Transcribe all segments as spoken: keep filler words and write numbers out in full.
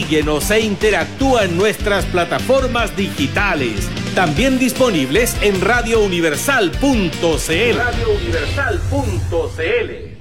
Síguenos e interactúa en nuestras plataformas digitales, también disponibles en radio universal punto c l. radio universal punto c l.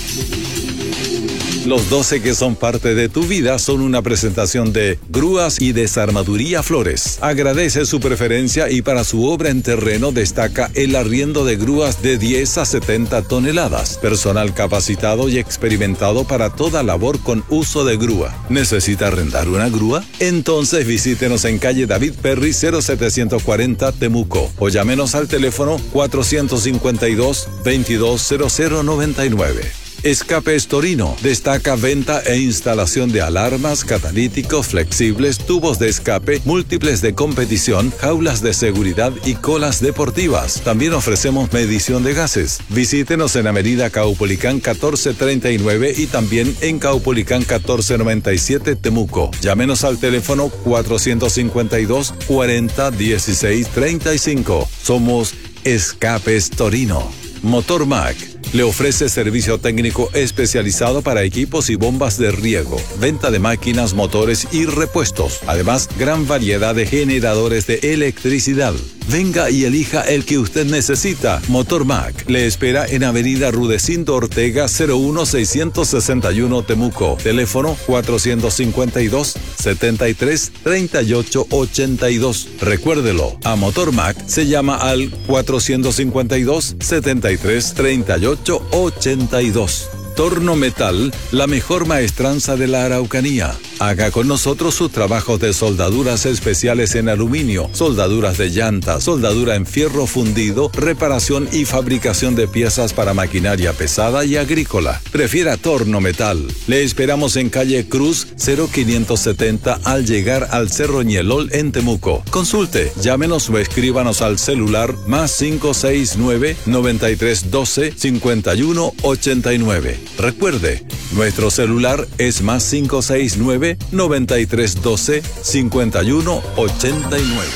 Los doce que son parte de tu vida son una presentación de Grúas y Desarmaduría Flores. Agradece su preferencia y para su obra en terreno destaca el arriendo de grúas de diez a setenta toneladas. Personal capacitado y experimentado para toda labor con uso de grúa. ¿Necesita arrendar una grúa? Entonces visítenos en calle David Perry cero setecientos cuarenta Temuco o llámenos al teléfono cuatrocientos cincuenta y dos, veintidós cero cero noventa y nueve. Escapes Torino destaca venta e instalación de alarmas, catalíticos, flexibles, tubos de escape, múltiples de competición, jaulas de seguridad y colas deportivas. También ofrecemos medición de gases. Visítenos en Avenida Caupolicán catorce treinta y nueve y también en Caupolicán catorce noventa y siete Temuco. Llámenos al teléfono cuatrocientos cincuenta y dos, cuarenta, dieciséis, treinta y cinco. Somos Escapes Torino. Motor Mac le ofrece servicio técnico especializado para equipos y bombas de riego, venta de máquinas, motores y repuestos. Además, gran variedad de generadores de electricidad. Venga y elija el que usted necesita. Motor Mac le espera en Avenida Rudecindo Ortega cero uno seiscientos sesenta y uno Temuco. Teléfono cuatrocientos cincuenta y dos, setenta y tres, treinta y ocho, ochenta y dos. Recuérdelo, a Motor Mac se llama al cuatrocientos cincuenta y dos, setenta y tres, treinta y ocho, ochenta y dos. Torno Metal, la mejor maestranza de la Araucanía. Haga con nosotros sus trabajos de soldaduras especiales en aluminio, soldaduras de llanta, soldadura en fierro fundido, reparación y fabricación de piezas para maquinaria pesada y agrícola. Prefiera Torno Metal. Le esperamos en calle Cruz cero quinientos setenta al llegar al Cerro Ñelol en Temuco. Consulte, llámenos o escríbanos al celular más cinco seis nueve, noventa y tres doce, cincuenta y uno ochenta y nueve. Recuerde, nuestro celular es más cinco seis nueve, noventa y tres doce, cincuenta y uno ochenta y nueve.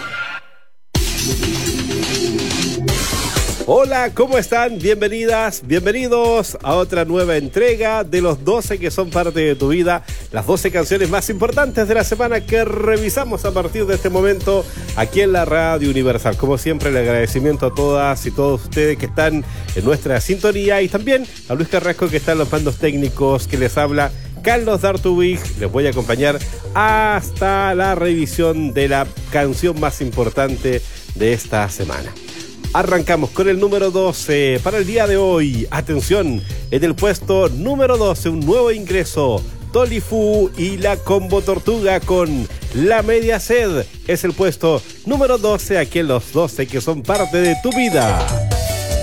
Hola, ¿cómo están? Bienvenidas, bienvenidos a otra nueva entrega de los doce que son parte de tu vida, las doce canciones más importantes de la semana que revisamos a partir de este momento aquí en la Radio Universal. Como siempre, el agradecimiento a todas y todos ustedes que están en nuestra sintonía y también a Luis Carrasco que está en los mandos técnicos, que les habla Carlos D'Artubig. Les voy a acompañar hasta la revisión de la canción más importante de esta semana. Arrancamos con el número doce para el día de hoy. Atención, en el puesto número doce, un nuevo ingreso. Tolifu y la Combo Tortuga con La Media Sed. Es el puesto número doce aquí en los doce que son parte de tu vida.